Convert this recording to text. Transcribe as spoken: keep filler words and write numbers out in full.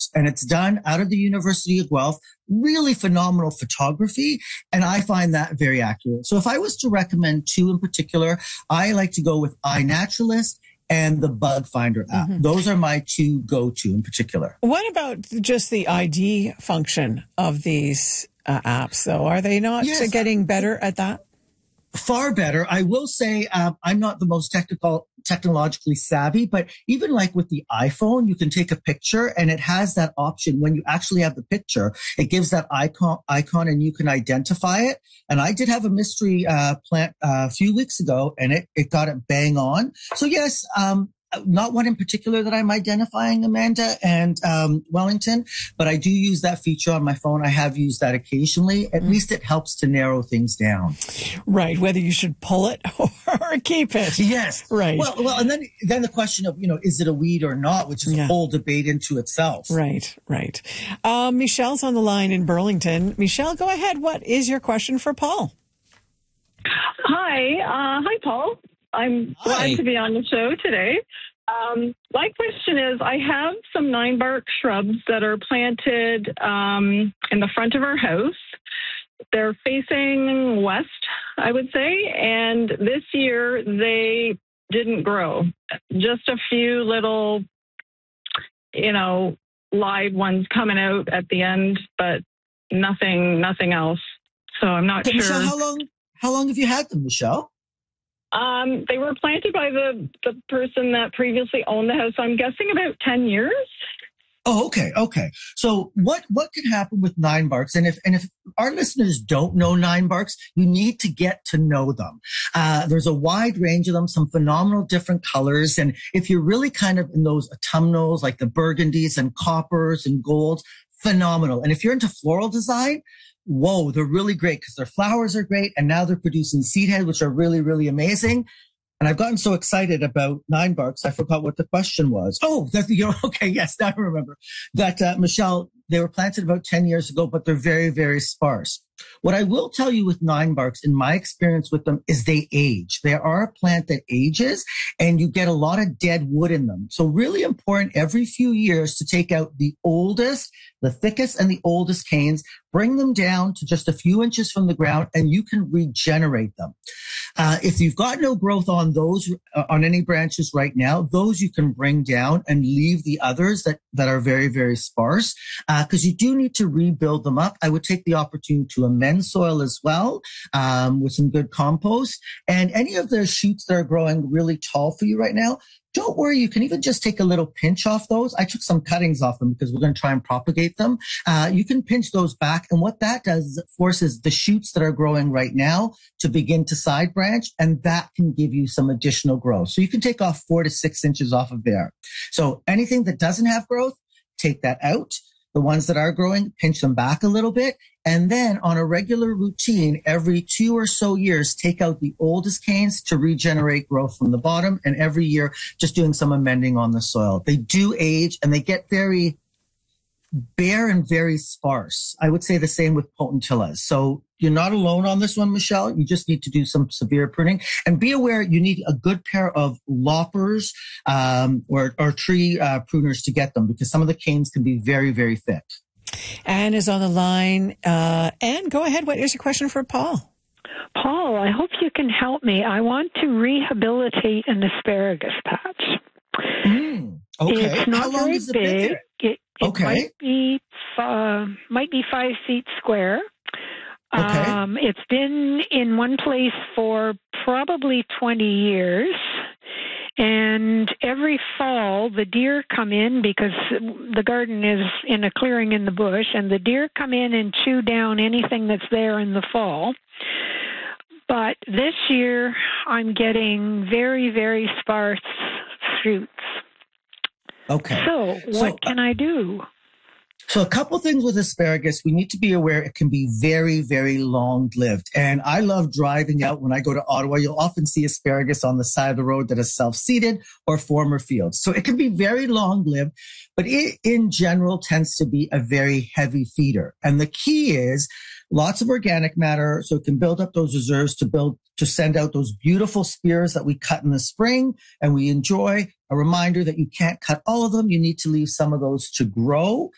and it's done out of the University of Guelph. Really phenomenal photography, and I find that very accurate. So if I was to recommend two in particular, I like to go with iNaturalist and the Bug Finder app. Mm-hmm. Those are my two go-to in particular. What about just the I D function of these uh, apps, though? Are they not yes, getting better at that? Far better. I will say uh, I'm not the most technical, technologically savvy, but even like with the iPhone, you can take a picture and it has that option when you actually have the picture. It gives that icon, icon, and you can identify it. And I did have a mystery uh, plant uh, a few weeks ago, and it it got it bang on. So yes, um, not one in particular that I'm identifying, Amanda and um, Wellington, but I do use that feature on my phone. I have used that occasionally. At mm. least it helps to narrow things down. Right, whether you should pull it or keep it. Yes. Right. Well, well, and then then the question of, you know, is it a weed or not, which is yeah. a whole debate into itself. Right, right. Um, Michelle's on the line in Burlington. Michelle, go ahead. What is your question for Paul? Hi. Uh, hi, Paul. I'm Hi. glad to be on the show today. Um, my question is, I have some nine bark shrubs that are planted um, in the front of our house. They're facing west, I would say, and this year they didn't grow. Just a few little, you know, live ones coming out at the end, but nothing, nothing else. So I'm not so, sure. Michelle, how long, how long have you had them, Michelle? Um, they were planted by the, the person that previously owned the house. So I'm guessing about ten years. Oh, okay. Okay. So what, what can happen with nine barks? And if, and if our listeners don't know nine barks, you need to get to know them. Uh, there's a wide range of them, some phenomenal different colors. And if you're really kind of in those autumnals, like the burgundies and coppers and golds, phenomenal. And if you're into floral design, whoa, they're really great because their flowers are great. And now they're producing seed heads, which are really, really amazing. And I've gotten so excited about nine barks, I forgot what the question was. Oh, that's, you know, okay, yes, now I remember. That, uh, Michelle, they were planted about ten years ago, but they're very, very sparse. What I will tell you with nine barks, in my experience with them, is they age. They are a plant that ages, and you get a lot of dead wood in them. So really important every few years to take out the oldest, the thickest, and the oldest canes, bring them down to just a few inches from the ground, and you can regenerate them. Uh, if you've got no growth on those, uh, on any branches right now, those you can bring down and leave the others that, that are very, very sparse, because uh, you do need to rebuild them up. I would take the opportunity to amend soil as well, um, with some good compost. And any of the shoots that are growing really tall for you right now, don't worry, you can even just take a little pinch off those. I took some cuttings off them because we're going to try and propagate them. Uh, you can pinch those back. And what that does is it forces the shoots that are growing right now to begin to side branch. And that can give you some additional growth. So you can take off four to six inches off of there. So anything that doesn't have growth, take that out. The ones that are growing, pinch them back a little bit. And then on a regular routine, every two or so years, take out the oldest canes to regenerate growth from the bottom. And every year, just doing some amending on the soil. They do age and they get very bare and very sparse. I would say the same with Potentillas. So you're not alone on this one, Michelle. You just need to do some severe pruning. And be aware you need a good pair of loppers um, or, or tree uh, pruners to get them, because some of the canes can be very, very thick. Anne is on the line. Uh, Anne, go ahead. What is your question for Paul? Paul, I hope you can help me. I want to rehabilitate an asparagus patch. Mm, okay. It's not How long very has it big. been there? It, it okay. might be uh, might be five feet square. Okay. Um, it's been in one place for probably twenty years. And every fall, the deer come in, because the garden is in a clearing in the bush, and the deer come in and chew down anything that's there in the fall. But this year, I'm getting very, very sparse fruits. Okay. So what so, can I do? So a couple things with asparagus. We need to be aware it can be very, very long-lived. And I love driving out when I go to Ottawa. You'll often see asparagus on the side of the road that is self-seeded or former fields. So it can be very long-lived, but it in general tends to be a very heavy feeder. And the key is lots of organic matter, so it can build up those reserves to build to send out those beautiful spears that we cut in the spring and we enjoy. A reminder that you can't cut all of them. You need to leave some of those to grow.